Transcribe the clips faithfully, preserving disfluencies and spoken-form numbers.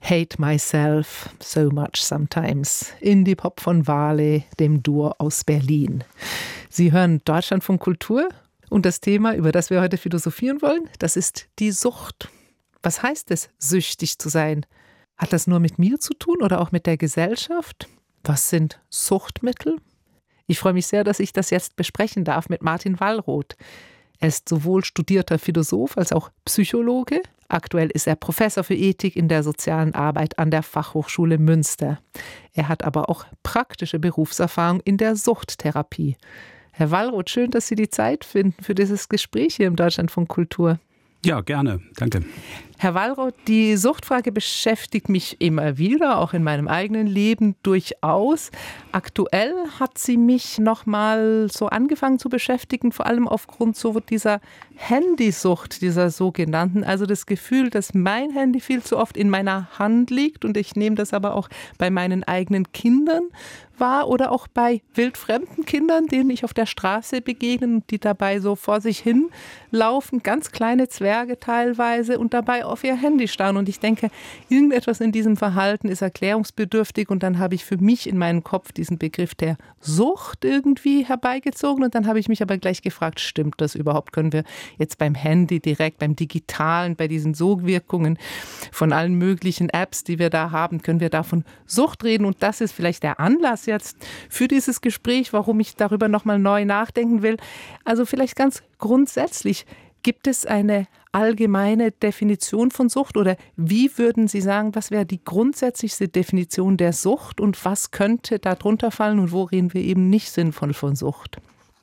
Hate Myself So Much Sometimes. Indie-Pop von Wale, dem Duo aus Berlin. Sie hören Deutschlandfunk Kultur und das Thema, über das wir heute philosophieren wollen, das ist die Sucht. Was heißt es, süchtig zu sein? Hat das nur mit mir zu tun oder auch mit der Gesellschaft? Was sind Suchtmittel? Ich freue mich sehr, dass ich das jetzt besprechen darf mit Martin Wallroth. Er ist sowohl studierter Philosoph als auch Psychologe. Aktuell ist er Professor für Ethik in der sozialen Arbeit an der Fachhochschule Münster. Er hat aber auch praktische Berufserfahrung in der Suchttherapie. Herr Wallroth, schön, dass Sie die Zeit finden für dieses Gespräch hier im Deutschlandfunk Kultur. Ja, gerne. Danke. Herr Wallroth, die Suchtfrage beschäftigt mich immer wieder, auch in meinem eigenen Leben durchaus. Aktuell hat sie mich noch mal so angefangen zu beschäftigen, vor allem aufgrund so dieser Handysucht, dieser sogenannten. Also das Gefühl, dass mein Handy viel zu oft in meiner Hand liegt und ich nehme das aber auch bei meinen eigenen Kindern wahr oder auch bei wildfremden Kindern, denen ich auf der Straße begegne und die dabei so vor sich hin laufen, ganz kleine Zwerge teilweise und dabei auf ihr Handy starren. Und ich denke, irgendetwas in diesem Verhalten ist erklärungsbedürftig und dann habe ich für mich in meinem Kopf diesen Begriff der Sucht irgendwie herbeigezogen und dann habe ich mich aber gleich gefragt, stimmt das überhaupt? Können wir jetzt beim Handy direkt, beim Digitalen, bei diesen Sogwirkungen von allen möglichen Apps, die wir da haben, können wir da von Sucht reden? Und das ist vielleicht der Anlass jetzt für dieses Gespräch, warum ich darüber nochmal neu nachdenken will. Also vielleicht ganz grundsätzlich, gibt es eine allgemeine Definition von Sucht oder wie würden Sie sagen, was wäre die grundsätzlichste Definition der Sucht und was könnte darunter fallen und wo reden wir eben nicht sinnvoll von Sucht?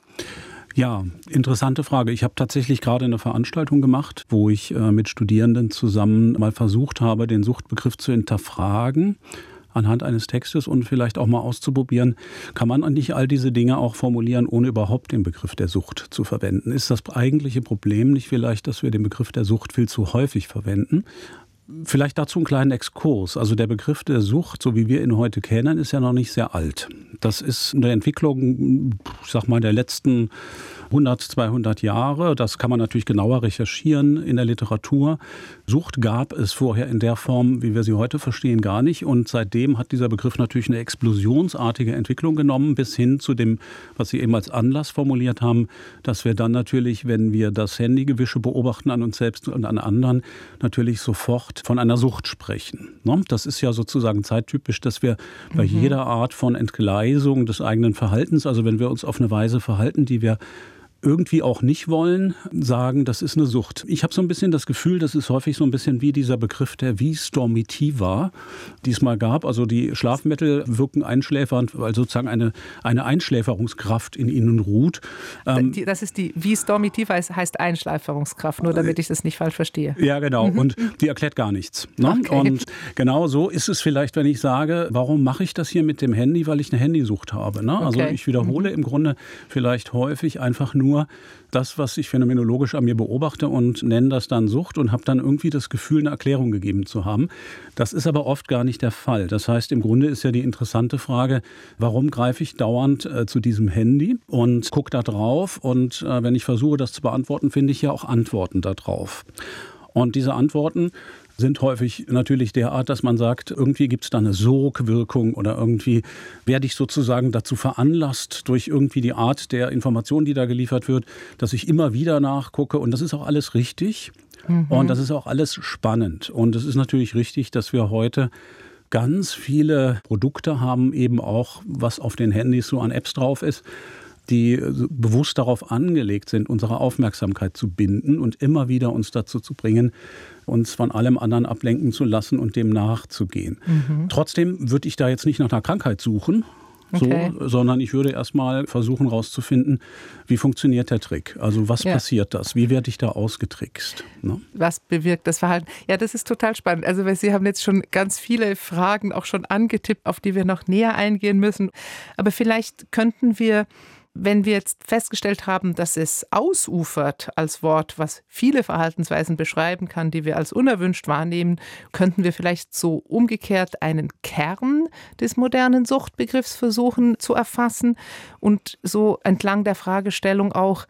Ja, interessante Frage. Ich habe tatsächlich gerade eine Veranstaltung gemacht, wo ich äh, mit Studierenden zusammen mal versucht habe, den Suchtbegriff zu hinterfragen anhand eines Textes und vielleicht auch mal auszuprobieren, kann man nicht all diese Dinge auch formulieren, ohne überhaupt den Begriff der Sucht zu verwenden? Ist das eigentliche Problem nicht vielleicht, dass wir den Begriff der Sucht viel zu häufig verwenden? Vielleicht dazu einen kleinen Exkurs. Also der Begriff der Sucht, so wie wir ihn heute kennen, ist ja noch nicht sehr alt. Das ist eine Entwicklung, ich sag mal, der letzten hundert, zweihundert Jahre. Das kann man natürlich genauer recherchieren in der Literatur. Sucht gab es vorher in der Form, wie wir sie heute verstehen, gar nicht. Und seitdem hat dieser Begriff natürlich eine explosionsartige Entwicklung genommen, bis hin zu dem, was Sie eben als Anlass formuliert haben, dass wir dann natürlich, wenn wir das Handygewische beobachten an uns selbst und an anderen, natürlich sofort von einer Sucht sprechen. Das ist ja sozusagen zeittypisch, dass wir bei mhm. jeder Art von Entgleisung des eigenen Verhaltens, also wenn wir uns auf eine Weise verhalten, die wir irgendwie auch nicht wollen, sagen, das ist eine Sucht. Ich habe so ein bisschen das Gefühl, das ist häufig so ein bisschen wie dieser Begriff der Vis-Dormitiva, die es mal gab. Also die Schlafmittel wirken einschläfernd, weil sozusagen eine, eine Einschläferungskraft in ihnen ruht. Ähm, das ist die Vis-Dormitiva, heißt Einschläferungskraft, nur damit ich das nicht falsch verstehe. Ja, genau. Mhm. Und die erklärt gar nichts. Ne? Okay. Und genau so ist es vielleicht, wenn ich sage, warum mache ich das hier mit dem Handy? Weil ich eine Handysucht habe. Ne? Also okay. ich wiederhole mhm. im Grunde vielleicht häufig einfach nur das, was ich phänomenologisch an mir beobachte und nenne das dann Sucht und habe dann irgendwie das Gefühl, eine Erklärung gegeben zu haben. Das ist aber oft gar nicht der Fall. Das heißt, im Grunde ist ja die interessante Frage, warum greife ich dauernd äh, zu diesem Handy und gucke da drauf und äh, wenn ich versuche, das zu beantworten, finde ich ja auch Antworten da drauf. Und diese Antworten sind häufig natürlich derart, dass man sagt, irgendwie gibt es da eine Sogwirkung oder irgendwie werde ich sozusagen dazu veranlasst durch irgendwie die Art der Information, die da geliefert wird, dass ich immer wieder nachgucke und das ist auch alles richtig mhm. und das ist auch alles spannend und es ist natürlich richtig, dass wir heute ganz viele Produkte haben, eben auch was auf den Handys so an Apps drauf ist, die bewusst darauf angelegt sind, unsere Aufmerksamkeit zu binden und immer wieder uns dazu zu bringen, uns von allem anderen ablenken zu lassen und dem nachzugehen. Mhm. Trotzdem würde ich da jetzt nicht nach einer Krankheit suchen, okay. so, sondern ich würde erst mal versuchen herauszufinden, wie funktioniert der Trick? Also was ja. passiert das? Wie werde ich da ausgetrickst? Ne? Was bewirkt das Verhalten? Ja, das ist total spannend. Also weil Sie haben jetzt schon ganz viele Fragen auch schon angetippt, auf die wir noch näher eingehen müssen. Aber vielleicht könnten wir, wenn wir jetzt festgestellt haben, dass es ausufert als Wort, was viele Verhaltensweisen beschreiben kann, die wir als unerwünscht wahrnehmen, könnten wir vielleicht so umgekehrt einen Kern des modernen Suchtbegriffs versuchen zu erfassen und so entlang der Fragestellung auch,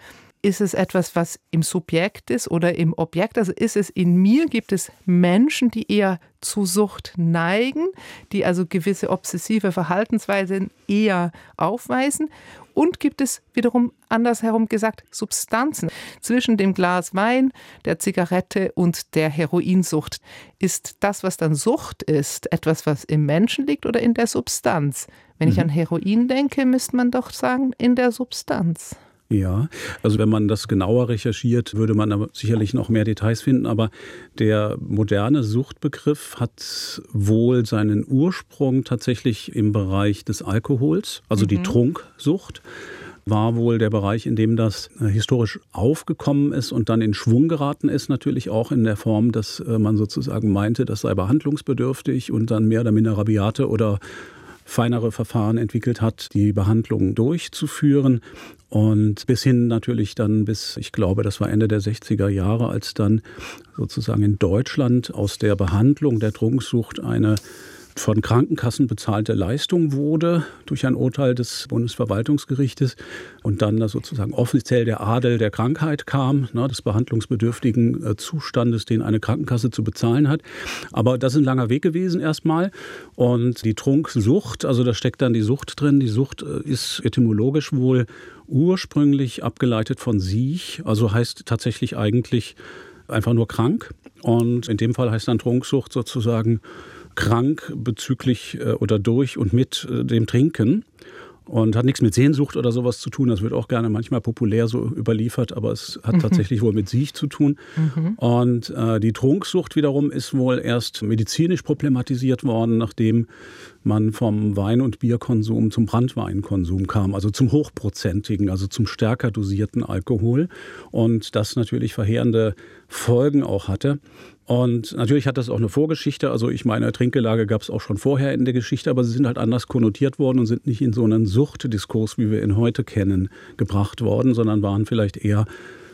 Ist es etwas, was im Subjekt ist oder im Objekt? Also ist es in mir, gibt es Menschen, die eher zu Sucht neigen, die also gewisse obsessive Verhaltensweisen eher aufweisen? Und gibt es wiederum, andersherum gesagt, Substanzen zwischen dem Glas Wein, der Zigarette und der Heroinsucht? Ist das, was dann Sucht ist, etwas, was im Menschen liegt oder in der Substanz? Wenn mhm. ich an Heroin denke, müsste man doch sagen, in der Substanz. Ja, also wenn man das genauer recherchiert, würde man aber sicherlich noch mehr Details finden. Aber der moderne Suchtbegriff hat wohl seinen Ursprung tatsächlich im Bereich des Alkohols, also mhm. die Trunksucht. War wohl der Bereich, in dem das historisch aufgekommen ist und dann in Schwung geraten ist, natürlich auch in der Form, dass man sozusagen meinte, das sei behandlungsbedürftig und dann mehr oder minder rabiate oder feinere Verfahren entwickelt hat, die Behandlung durchzuführen. Und bis hin natürlich dann bis, ich glaube, das war Ende der sechziger Jahre, als dann sozusagen in Deutschland aus der Behandlung der Trunksucht eine von Krankenkassen bezahlte Leistung wurde durch ein Urteil des Bundesverwaltungsgerichtes und dann da sozusagen offiziell der Adel der Krankheit kam, ne, des behandlungsbedürftigen äh, Zustandes, den eine Krankenkasse zu bezahlen hat. Aber das ist ein langer Weg gewesen erstmal. Und die Trunksucht, also da steckt dann die Sucht drin. Die Sucht äh, ist etymologisch wohl ursprünglich abgeleitet von Siech, also heißt tatsächlich eigentlich einfach nur krank. Und in dem Fall heißt dann Trunksucht sozusagen krank bezüglich äh, oder durch und mit äh, dem Trinken und hat nichts mit Sehnsucht oder sowas zu tun. Das wird auch gerne manchmal populär so überliefert, aber es hat mhm. tatsächlich wohl mit Siech zu tun. Mhm. Und äh, die Trunksucht wiederum ist wohl erst medizinisch problematisiert worden, nachdem man vom Wein- und Bierkonsum zum Branntweinkonsum kam, also zum hochprozentigen, also zum stärker dosierten Alkohol und das natürlich verheerende Folgen auch hatte. Und natürlich hat das auch eine Vorgeschichte. Also ich meine, Trinkgelage gab es auch schon vorher in der Geschichte, aber sie sind halt anders konnotiert worden und sind nicht in so einen Suchtdiskurs, wie wir ihn heute kennen, gebracht worden, sondern waren vielleicht eher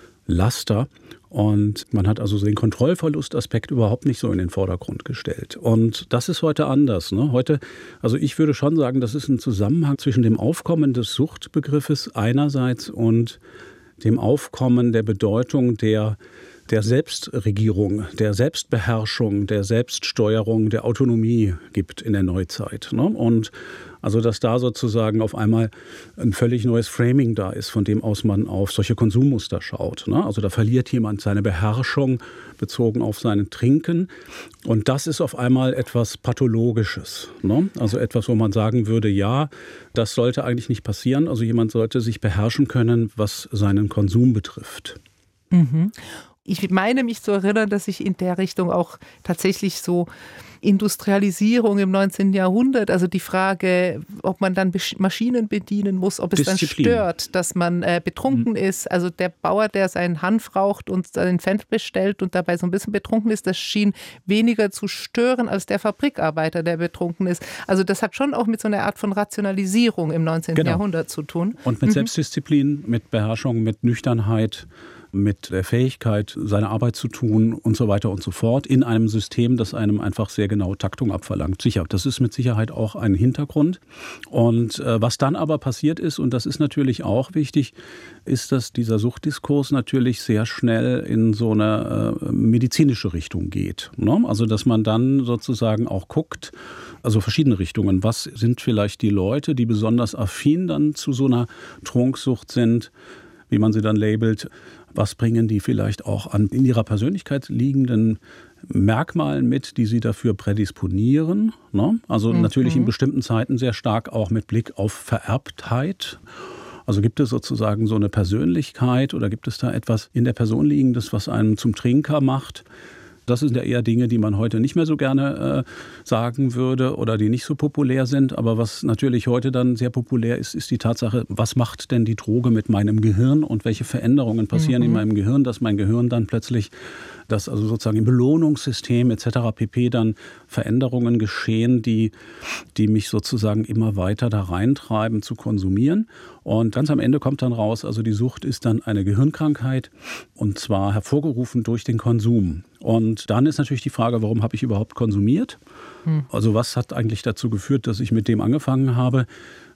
Laster. Und man hat also den Kontrollverlustaspekt überhaupt nicht so in den Vordergrund gestellt. Und das ist heute anders. Ne? Heute, also ich würde schon sagen, das ist ein Zusammenhang zwischen dem Aufkommen des Suchtbegriffes einerseits und dem Aufkommen der Bedeutung der der Selbstregierung, der Selbstbeherrschung, der Selbststeuerung, der Autonomie gibt in der Neuzeit. Ne? Und also, dass da sozusagen auf einmal ein völlig neues Framing da ist, von dem aus man auf solche Konsummuster schaut. Ne? Also da verliert jemand seine Beherrschung bezogen auf sein Trinken. Und das ist auf einmal etwas Pathologisches. Ne? Also etwas, wo man sagen würde, ja, das sollte eigentlich nicht passieren. Also jemand sollte sich beherrschen können, was seinen Konsum betrifft. Mhm. Ich meine mich zu erinnern, dass ich in der Richtung auch tatsächlich so Industrialisierung im neunzehnten Jahrhundert, also die Frage, ob man dann Maschinen bedienen muss, ob es Disziplin. Dann stört, dass man äh, betrunken mhm. ist. Also der Bauer, der seinen Hanf raucht und sein Pfand bestellt und dabei so ein bisschen betrunken ist, das schien weniger zu stören als der Fabrikarbeiter, der betrunken ist. Also das hat schon auch mit so einer Art von Rationalisierung im neunzehnten Genau. Jahrhundert zu tun. Und mit mhm. Selbstdisziplin, mit Beherrschung, mit Nüchternheit, mit der Fähigkeit, seine Arbeit zu tun und so weiter und so fort, in einem System, das einem einfach sehr genaue Taktung abverlangt. Sicher, das ist mit Sicherheit auch ein Hintergrund. Und äh, was dann aber passiert ist, und das ist natürlich auch wichtig, ist, dass dieser Suchtdiskurs natürlich sehr schnell in so eine äh, medizinische Richtung geht. Ne? Also, dass man dann sozusagen auch guckt, also verschiedene Richtungen. Was sind vielleicht die Leute, die besonders affin dann zu so einer Trunksucht sind, wie man sie dann labelt? Was bringen die vielleicht auch an in ihrer Persönlichkeit liegenden Merkmalen mit, die sie dafür prädisponieren? Ne? Also mhm. natürlich in bestimmten Zeiten sehr stark auch mit Blick auf Vererbtheit. Also gibt es sozusagen so eine Persönlichkeit oder gibt es da etwas in der Person Liegendes, was einen zum Trinker macht? Das sind ja eher Dinge, die man heute nicht mehr so gerne äh, sagen würde oder die nicht so populär sind. Aber was natürlich heute dann sehr populär ist, ist die Tatsache, was macht denn die Droge mit meinem Gehirn und welche Veränderungen passieren mhm. in meinem Gehirn, dass mein Gehirn dann plötzlich, dass also sozusagen im Belohnungssystem et cetera pp. Dann Veränderungen geschehen, die, die mich sozusagen immer weiter da reintreiben zu konsumieren. Und ganz am Ende kommt dann raus, also die Sucht ist dann eine Gehirnkrankheit und zwar hervorgerufen durch den Konsum. Und dann ist natürlich die Frage, warum habe ich überhaupt konsumiert? Hm. Also was hat eigentlich dazu geführt, dass ich mit dem angefangen habe?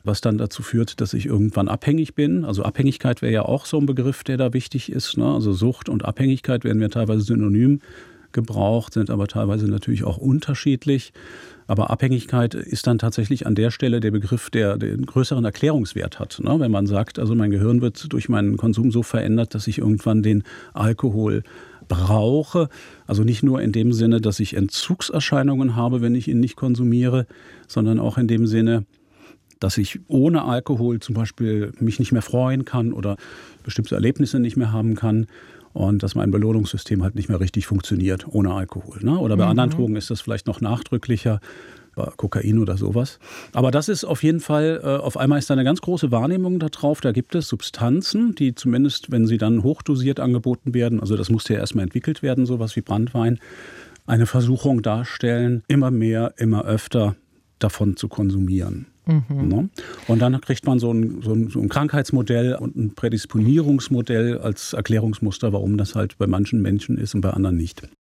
was dann dazu führt, dass ich irgendwann abhängig bin. Also Abhängigkeit wäre ja auch so ein Begriff, der da wichtig ist, ne? Also Sucht und Abhängigkeit werden ja teilweise synonym gebraucht, sind aber teilweise natürlich auch unterschiedlich. Aber Abhängigkeit ist dann tatsächlich an der Stelle der Begriff, der den größeren Erklärungswert hat. Ne? Wenn man sagt, also mein Gehirn wird durch meinen Konsum so verändert, dass ich irgendwann den Alkohol brauche. Also nicht nur in dem Sinne, dass ich Entzugserscheinungen habe, wenn ich ihn nicht konsumiere, sondern auch in dem Sinne, dass ich ohne Alkohol zum Beispiel mich nicht mehr freuen kann oder bestimmte Erlebnisse nicht mehr haben kann. Und dass mein Belohnungssystem halt nicht mehr richtig funktioniert ohne Alkohol. Ne? Oder bei mhm. anderen Drogen ist das vielleicht noch nachdrücklicher, bei Kokain oder sowas. Aber das ist auf jeden Fall, äh, auf einmal ist da eine ganz große Wahrnehmung darauf. Da gibt es Substanzen, die zumindest, wenn sie dann hochdosiert angeboten werden, also das musste ja erstmal entwickelt werden, sowas wie Branntwein, eine Versuchung darstellen, immer mehr, immer öfter davon zu konsumieren. Mhm. Und dann kriegt man so ein, so, ein, so ein Krankheitsmodell und ein Prädisponierungsmodell als Erklärungsmuster, warum das halt bei manchen Menschen ist und bei anderen nicht.